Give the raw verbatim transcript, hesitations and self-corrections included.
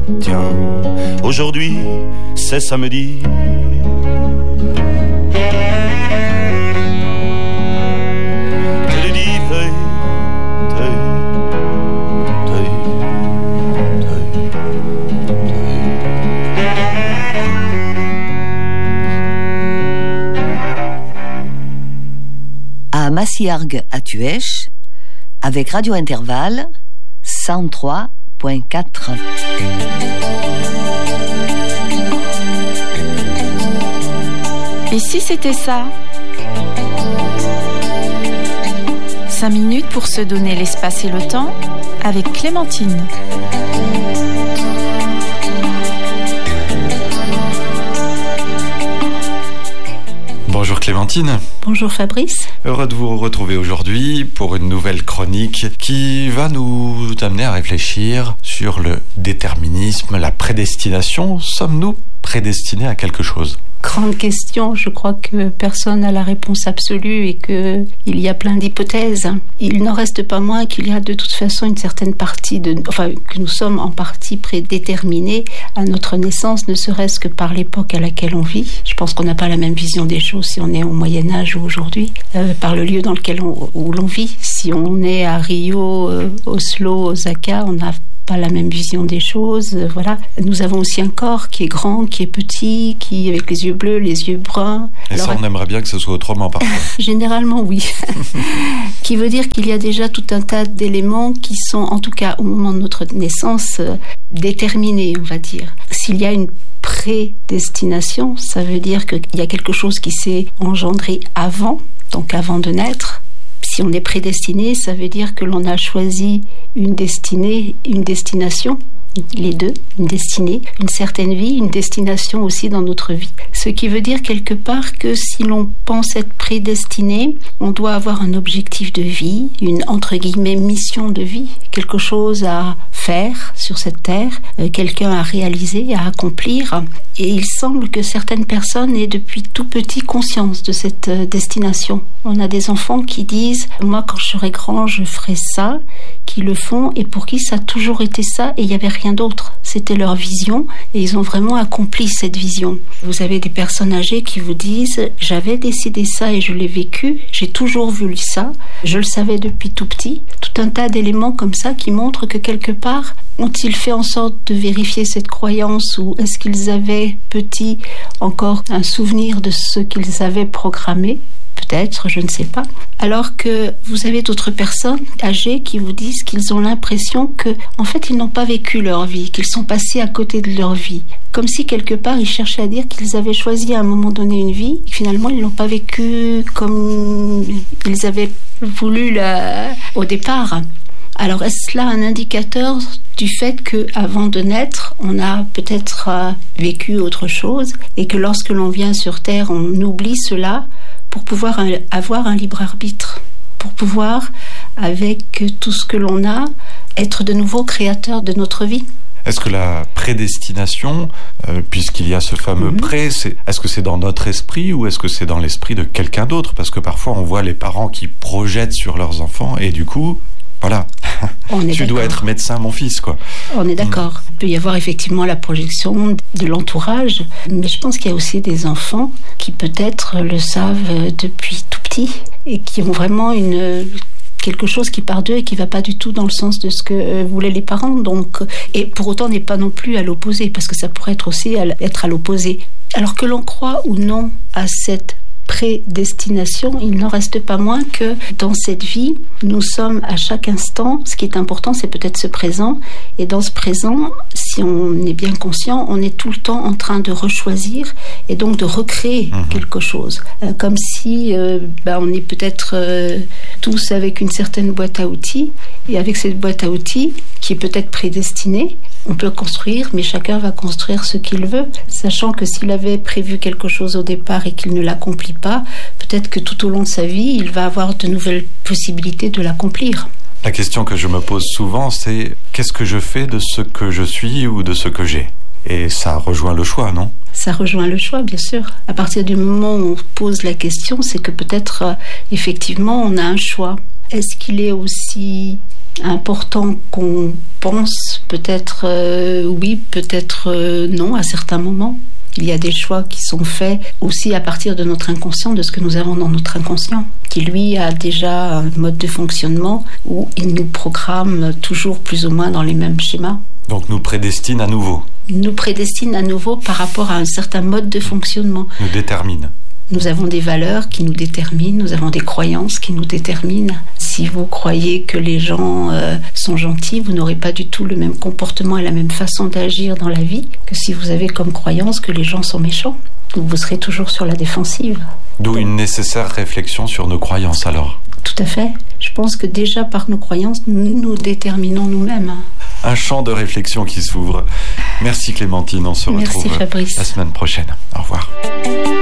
Tiens, aujourd'hui c'est samedi. À Massiargues à Tuèche, avec Radio Intervalle cent trois point quatre. Et si c'était ça ? Cinq minutes pour se donner l'espace et le temps avec Clémentine. Bonjour Clémentine. Bonjour Fabrice. Heureux de vous retrouver aujourd'hui pour une nouvelle chronique qui va nous amener à réfléchir sur le déterminisme, la prédestination. Sommes-nous prédestinés à quelque chose ? Grande question, je crois que personne n'a la réponse absolue et qu'il y a plein d'hypothèses. Il n'en reste pas moins qu'il y a de toute façon une certaine partie, de, enfin que nous sommes en partie prédéterminés à notre naissance, ne serait-ce que par l'époque à laquelle on vit. Je pense qu'on n'a pas la même vision des choses si on est au Moyen-Âge ou aujourd'hui, euh, par le lieu dans lequel on, où l'on vit. Si on est à Rio, euh, Oslo, Osaka, on n'a pas la même vision des choses, euh, voilà. Nous avons aussi un corps qui est grand, qui est petit, qui avec les yeux bleus, les yeux bruns. Et alors, ça, on aimerait bien que ce soit autrement parfois. Généralement, oui. Qui veut dire qu'il y a déjà tout un tas d'éléments qui sont, en tout cas au moment de notre naissance, euh, déterminés, on va dire. S'il y a une prédestination, ça veut dire qu'il y a quelque chose qui s'est engendré avant, donc avant de naître. Si on est prédestiné, ça veut dire que l'on a choisi une destinée, une destination, les deux, une destinée, une certaine vie, une destination aussi dans notre vie. Ce qui veut dire quelque part que si l'on pense être prédestiné, on doit avoir un objectif de vie, une entre guillemets mission de vie, quelque chose à faire sur cette terre, euh, quelqu'un à réaliser, à accomplir. Et il semble que certaines personnes aient depuis tout petit conscience de cette euh, destination. On a des enfants qui disent « moi quand je serai grand je ferai ça », qui le font et pour qui ça a toujours été ça et il n'y avait rien d'autre. C'était leur vision et ils ont vraiment accompli cette vision. Vous avez des personnes âgées qui vous disent « j'avais décidé ça et je l'ai vécu, j'ai toujours voulu ça, je le savais depuis tout petit ». Tout un tas d'éléments comme ça qui montrent que quelque part, ont-ils fait en sorte de vérifier cette croyance ou est-ce qu'ils avaient, petits, encore un souvenir de ce qu'ils avaient programmé ? Peut-être, je ne sais pas. Alors que vous avez d'autres personnes âgées qui vous disent qu'ils ont l'impression que, en fait, ils n'ont pas vécu leur vie, qu'ils sont passés à côté de leur vie. Comme si, quelque part, ils cherchaient à dire qu'ils avaient choisi à un moment donné une vie, et finalement, ils ne l'ont pas vécu comme ils avaient voulu la... au départ. Alors, est-ce là un indicateur du fait qu'avant de naître, on a peut-être euh, vécu autre chose et que lorsque l'on vient sur Terre, on oublie cela pour pouvoir un, avoir un libre arbitre, pour pouvoir, avec tout ce que l'on a, être de nouveau créateur de notre vie. Est-ce que la prédestination, euh, puisqu'il y a ce fameux mm-hmm. pré, c'est, est-ce que c'est dans notre esprit ou est-ce que c'est dans l'esprit de quelqu'un d'autre ? Parce que parfois on voit les parents qui projettent sur leurs enfants et du coup... Voilà, tu d'accord. dois être médecin, mon fils, quoi. On est d'accord. Il peut y avoir effectivement la projection de l'entourage, mais je pense qu'il y a aussi des enfants qui peut-être le savent depuis tout petit et qui ont vraiment une... quelque chose qui part d'eux et qui ne va pas du tout dans le sens de ce que voulaient les parents. Donc, et pour autant n'est pas non plus à l'opposé, parce que ça pourrait être aussi à, être à l'opposé. Alors que l'on croit ou non à cette prédestination, il n'en reste pas moins que dans cette vie, nous sommes à chaque instant, ce qui est important, c'est peut-être ce présent, et dans ce présent, si on est bien conscient, on est tout le temps en train de rechoisir et donc de recréer mmh. quelque chose. Euh, comme si euh, bah, on est peut-être euh, tous avec une certaine boîte à outils, et avec cette boîte à outils, qui est peut-être prédestinée, on peut construire, mais chacun va construire ce qu'il veut, sachant que s'il avait prévu quelque chose au départ et qu'il ne l'accomplit pas, peut-être que tout au long de sa vie, il va avoir de nouvelles possibilités de l'accomplir. La question que je me pose souvent, c'est qu'est-ce que je fais de ce que je suis ou de ce que j'ai ? Et ça rejoint le choix, non ? Ça rejoint le choix, bien sûr. À partir du moment où on pose la question, c'est que peut-être, euh, effectivement, on a un choix. Est-ce qu'il est aussi important qu'on pense, peut-être euh, oui, peut-être euh, non à certains moments. Il y a des choix qui sont faits aussi à partir de notre inconscient, de ce que nous avons dans notre inconscient, qui lui a déjà un mode de fonctionnement où il nous programme toujours plus ou moins dans les mêmes schémas. Donc nous prédestine à nouveau. Nous prédestine à nouveau par rapport à un certain mode de fonctionnement. Nous détermine. Nous avons des valeurs qui nous déterminent, nous avons des croyances qui nous déterminent. Si vous croyez que les gens euh, sont gentils, vous n'aurez pas du tout le même comportement et la même façon d'agir dans la vie que si vous avez comme croyance que les gens sont méchants. Donc vous serez toujours sur la défensive. D'où une nécessaire réflexion sur nos croyances alors. Tout à fait. Je pense que déjà par nos croyances, nous nous déterminons nous-mêmes. Un champ de réflexion qui s'ouvre. Merci Clémentine, on se Merci retrouve Fabrice. la semaine prochaine. Au revoir.